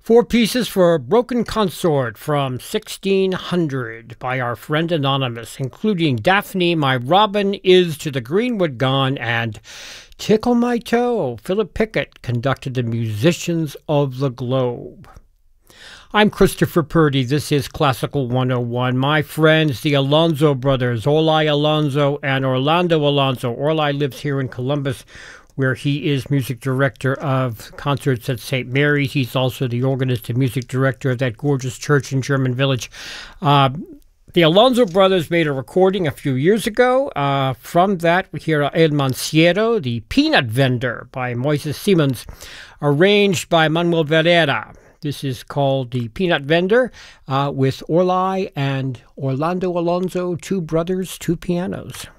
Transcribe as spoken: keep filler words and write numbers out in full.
Four pieces for a broken consort from sixteen hundred by our friend Anonymous, including Daphne, My Robin Is to the Greenwood Gone, and Tickle My Toe. Philip Pickett conducted the Musicians of the Globe. I'm Christopher Purdy. This is Classical one oh one. My friends, the Alonso brothers, Orlai Alonso and Orlando Alonso. Orlai lives here in Columbus, where he is music director of concerts at Saint Mary's. He's also the organist and music director of that gorgeous church in German Village. Uh, the Alonso brothers made a recording a few years ago. Uh, from that, we hear El Manciero, the Peanut Vendor by Moises Simons, arranged by Manuel Ferreira. This is called The Peanut Vendor, uh, with Orlai and Orlando Alonso, two brothers, two pianos.